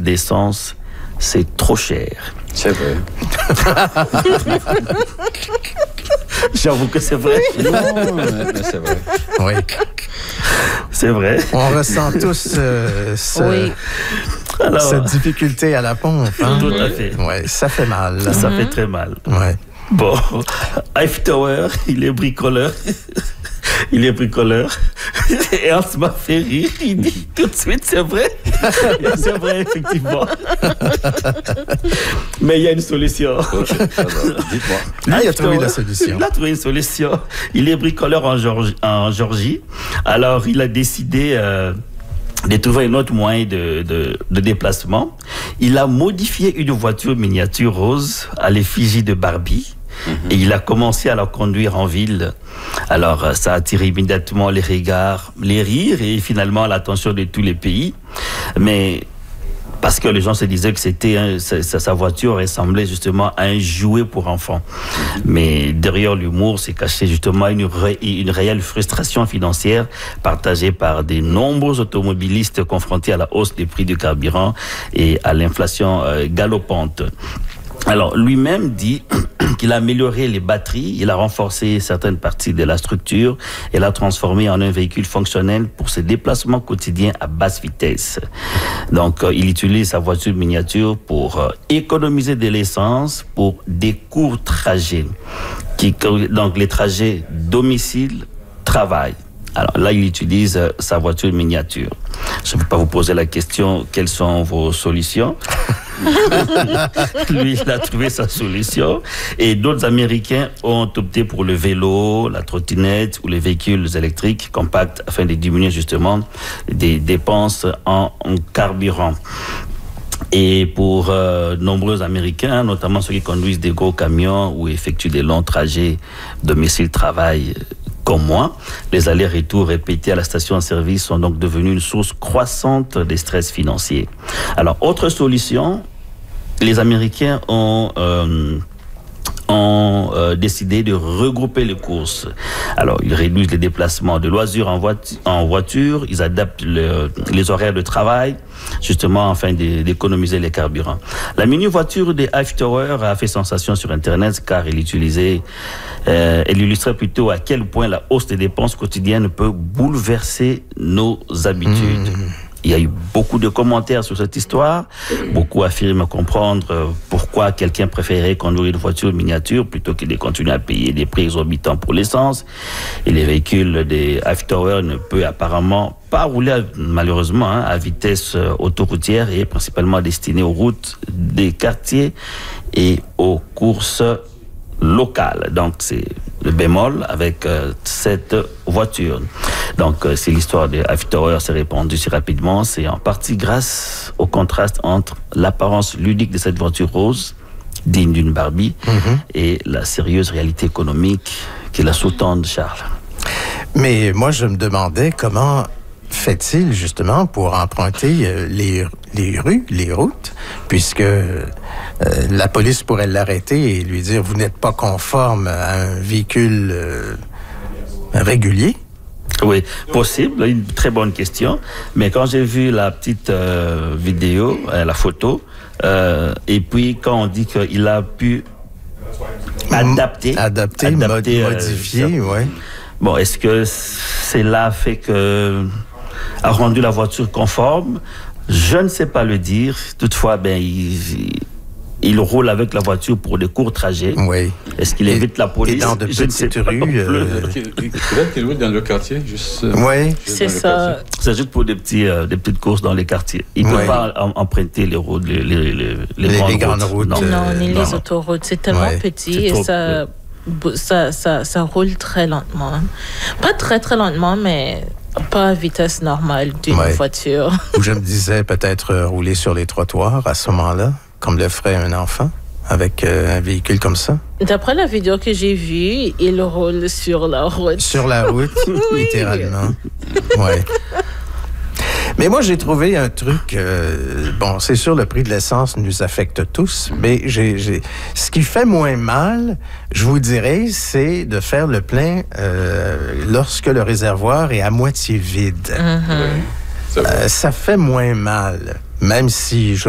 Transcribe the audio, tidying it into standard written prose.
d'essence, c'est trop cher. C'est vrai. J'avoue que c'est vrai. Non, mais c'est vrai. Oui. C'est vrai. On ressent tous cette difficulté à la pompe. Hein? Tout à fait. Oui, ça fait mal. Ça fait très mal. Oui. Bon, Hightower, il est bricoleur. Il est bricoleur. Et Hans m'a fait rire. Il dit tout de suite, c'est vrai. C'est vrai, effectivement. Mais il y a une solution. Okay, dites-moi. Lui, il a trouvé la solution. Il a trouvé une solution. Il est bricoleur en Géorgie. Alors, il a décidé de trouver un autre moyen de déplacement. Il a modifié une voiture miniature rose à l'effigie de Barbie. Et il a commencé à la conduire en ville. Alors, ça a attiré immédiatement les regards, les rires et finalement l'attention de tous les pays. Mais parce que les gens se disaient que c'était sa voiture ressemblait justement à un jouet pour enfants. Mais derrière l'humour, c'est caché justement une réelle frustration financière partagée par de nombreux automobilistes confrontés à la hausse des prix du carburant et à l'inflation galopante. Alors, lui-même dit qu'il a amélioré les batteries, il a renforcé certaines parties de la structure et l'a transformé en un véhicule fonctionnel pour ses déplacements quotidiens à basse vitesse. Donc, il utilise sa voiture miniature pour économiser de l'essence pour des courts trajets. Donc, les trajets domicile-travail. Alors là, il utilise sa voiture miniature. Je ne vais pas vous poser la question, quelles sont vos solutions? Lui, il a trouvé sa solution. Et d'autres Américains ont opté pour le vélo, la trottinette ou les véhicules électriques compacts afin de diminuer justement des dépenses en carburant. Et pour nombreux Américains, notamment ceux qui conduisent des gros camions ou effectuent des longs trajets domicile-travail, comme moi, les allers-retours répétés à la station-service sont donc devenus une source croissante de stress financier. Alors, autre solution, les Américains ont décidé de regrouper les courses. Alors, ils réduisent les déplacements de loisirs en voiture, ils adaptent les horaires de travail, justement, afin d'économiser les carburants. La mini-voiture des Hightower a fait sensation sur Internet car elle illustrait plutôt à quel point la hausse des dépenses quotidiennes peut bouleverser nos habitudes. Il y a eu beaucoup de commentaires sur cette histoire. Beaucoup affirment comprendre pourquoi quelqu'un préférait conduire une voiture miniature plutôt que de continuer à payer des prix exorbitants pour l'essence. Et les véhicules des Hightower ne peuvent apparemment pas rouler, malheureusement, à vitesse autoroutière et principalement destinés aux routes des quartiers et aux courses locales. Donc, c'est le bémol avec cette voiture. Donc, si l'histoire des Hightower s'est répandue si rapidement, c'est en partie grâce au contraste entre l'apparence ludique de cette voiture rose, digne d'une Barbie, et la sérieuse réalité économique qui la sous-tend, Charles. Mais moi, je me demandais comment fait-il justement pour emprunter les rues, les routes, puisque la police pourrait l'arrêter et lui dire « Vous n'êtes pas conforme à un véhicule régulier ». Oui, possible, une très bonne question. Mais quand j'ai vu la petite vidéo, la photo, et puis quand on dit qu'il a pu adapter, modifier, oui. Bon, est-ce que cela fait que a rendu la voiture conforme? Je ne sais pas le dire. Toutefois, il roule avec la voiture pour de courts trajets. Oui. Est-ce qu'il évite la police? Et dans de petites rues. Peut-être qu'il roule dans le quartier, juste. Oui. C'est ça. C'est juste pour des petites courses dans les quartiers. Il ne peut pas emprunter les routes, les grandes routes. Non, les autoroutes. C'est tellement petit et ça roule très lentement. Pas très, très lentement, mais pas à vitesse normale d'une voiture. Ou je me disais peut-être rouler sur les trottoirs à ce moment-là, comme le ferait un enfant avec un véhicule comme ça. D'après la vidéo que j'ai vue, il roule sur la route. Sur la route, littéralement. Oui. Mais moi, j'ai trouvé un truc... bon, c'est sûr, le prix de l'essence nous affecte tous, mais ce qui fait moins mal, je vous dirais, c'est de faire le plein lorsque le réservoir est à moitié vide. Ça fait moins mal, même si...